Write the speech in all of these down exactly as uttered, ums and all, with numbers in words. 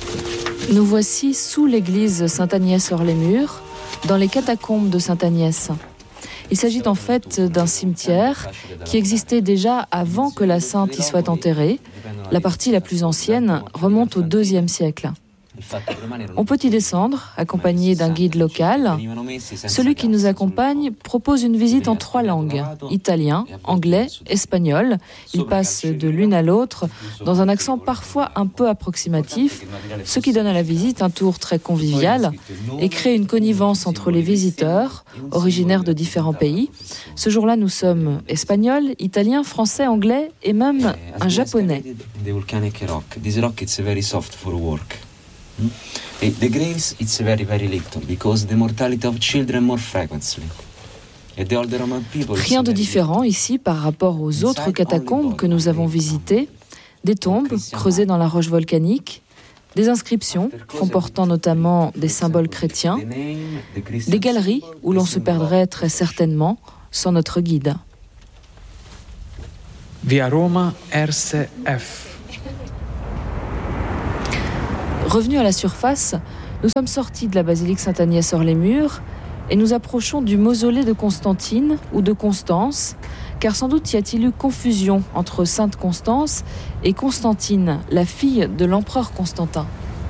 Nous voici sous l'église Sainte-Agnès-hors-les-Murs, dans les catacombes de Sainte-Agnès. Il s'agit en fait d'un cimetière qui existait déjà avant que la sainte y soit enterrée. La partie la plus ancienne remonte au deuxième siècle. On peut y descendre, accompagné d'un guide local. Celui qui nous accompagne propose une visite en trois langues, italien, anglais, espagnol. Il passe de l'une à l'autre dans un accent parfois un peu approximatif, ce qui donne à la visite un tour très convivial et crée une connivence entre les visiteurs, originaires de différents pays. Ce jour-là, nous sommes espagnols, italiens, français, anglais et même un japonais. The graves, it's very, very little because the mortality of children more frequently. Rien de différent ici par rapport aux autres catacombes que nous avons visitées. Des tombes creusées dans la roche volcanique, des inscriptions comportant notamment des symboles chrétiens, des galeries où l'on se perdrait très certainement sans notre guide. Via Roma R C F. Revenus à la surface, nous sommes sortis de la basilique Sainte-Agnès-hors-les-Murs et nous approchons du mausolée de Constantine ou de Constance, car sans doute y a-t-il eu confusion entre Sainte Constance et Constantine, la fille de l'empereur Constantin.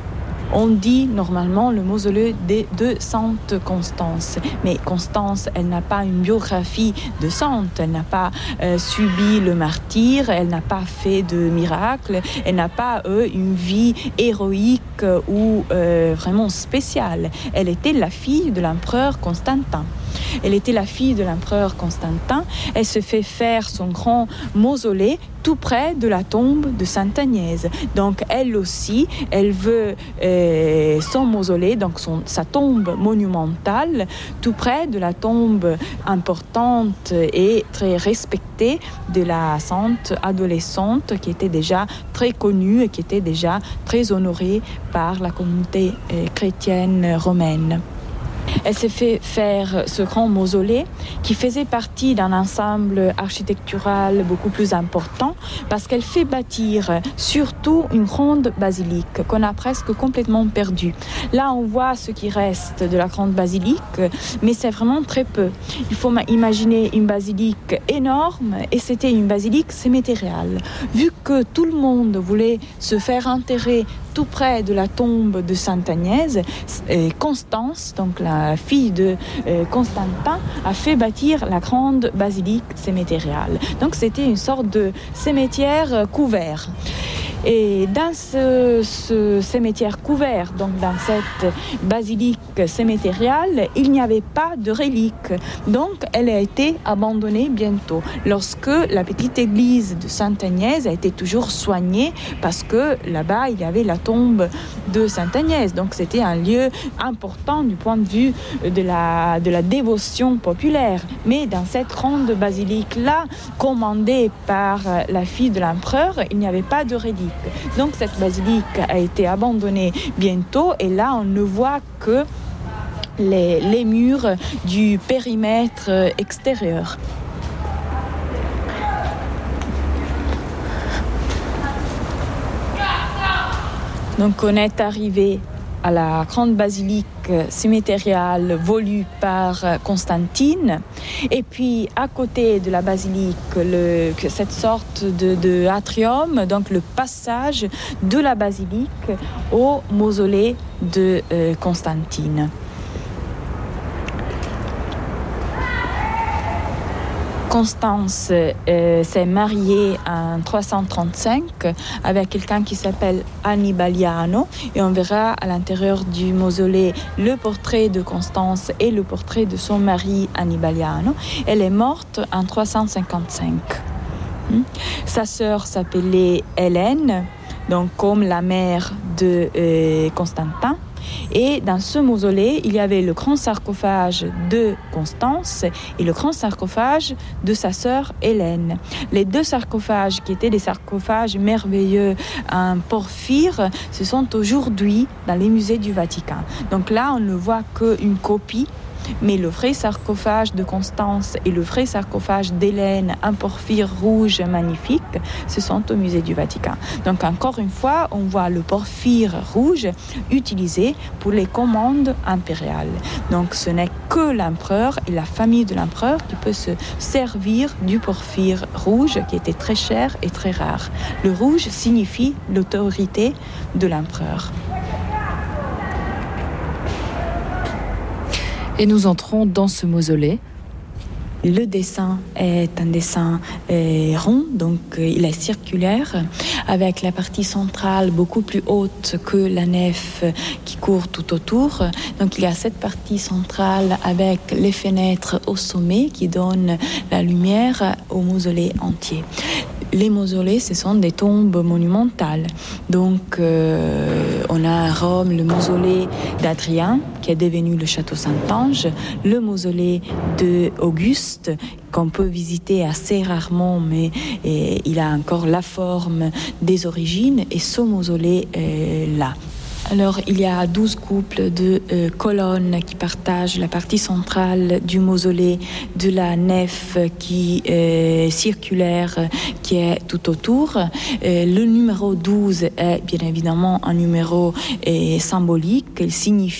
On dit normalement le mausolée de, de Sainte Constance. Mais Constance, elle n'a pas une biographie de sainte. Elle n'a pas euh, subi le martyre. Elle n'a pas fait de miracles. Elle n'a pas euh, une vie héroïque ou euh, vraiment spéciale. Elle était la fille de l'empereur Constantin. Elle était la fille de l'empereur Constantin. Elle se fait faire son grand mausolée tout près de la tombe de Sainte-Agnès. Donc elle aussi, elle veut euh, son mausolée, donc son, sa tombe monumentale, tout près de la tombe importante et très respectée de la sainte adolescente qui était déjà très connue et qui était déjà très honorée par la communauté euh, chrétienne romaine. Elle s'est fait faire ce grand mausolée qui faisait partie d'un ensemble architectural beaucoup plus important parce qu'elle fait bâtir surtout une grande basilique qu'on a presque complètement perdue. Là, on voit ce qui reste de la grande basilique, mais c'est vraiment très peu. Il faut imaginer une basilique énorme et c'était une basilique cimetière. Vu que tout le monde voulait se faire enterrer tout près de la tombe de Sainte-Agnès, Constance, donc la fille de euh, Constantin, a fait bâtir la grande basilique cimetiériale. Donc c'était une sorte de cimetière couvert. Et dans ce, ce cimetière couvert, donc dans cette basilique cimetiériale, il n'y avait pas de reliques. Donc elle a été abandonnée bientôt, lorsque la petite église de Sainte-Agnès a été toujours soignée, parce que là-bas, il y avait la tombe de Sainte-Agnès. Donc c'était un lieu important du point de vue de la, de la dévotion populaire. Mais dans cette grande basilique-là, commandée par la fille de l'empereur, il n'y avait pas de reliques. Donc cette basilique a été abandonnée bientôt et là on ne voit que les, les murs du périmètre extérieur. Donc on est arrivé à la grande basilique cimetiériale voulue par Constantine. Et puis, à côté de la basilique, le, cette sorte de, de atrium, donc le passage de la basilique au mausolée de euh, Constantine. Constance euh, s'est mariée en trois cent trente-cinq avec quelqu'un qui s'appelle Annibaliano et on verra à l'intérieur du mausolée le portrait de Constance et le portrait de son mari Annibaliano. Elle est morte en trois cent cinquante-cinq. Hmm. Sa sœur s'appelait Hélène, donc comme la mère de euh, Constantin. Et dans ce mausolée, il y avait le grand sarcophage de Constance et le grand sarcophage de sa sœur Hélène. Les deux sarcophages, qui étaient des sarcophages merveilleux en porphyre, se sont aujourd'hui dans les musées du Vatican. Donc là, on ne voit qu'une copie Mais le vrai sarcophage de Constance et le vrai sarcophage d'Hélène, un porphyre rouge magnifique, ce sont au musée du Vatican. Donc encore une fois, on voit le porphyre rouge utilisé pour les commandes impériales. Donc ce n'est que l'empereur et la famille de l'empereur qui peut se servir du porphyre rouge qui était très cher et très rare. Le rouge signifie l'autorité de l'empereur. Et nous entrons dans ce mausolée. Le dessin est un dessin euh, rond, donc euh, il est circulaire, avec la partie centrale beaucoup plus haute que la nef euh, qui court tout autour. Donc il y a cette partie centrale avec les fenêtres au sommet qui donnent la lumière au mausolée entier. Les mausolées, ce sont des tombes monumentales. Donc, euh, on a à Rome le mausolée d'Adrien, qui est devenu le château Saint-Ange, le mausolée d'Auguste, qu'on peut visiter assez rarement, mais et, il a encore la forme des origines, et ce mausolée-là. Alors, il y a douze couples de euh, colonnes qui partagent la partie centrale du mausolée de la nef qui est circulaire, qui est tout autour. Euh, le numéro douze est bien évidemment un numéro euh, symbolique. Il signifie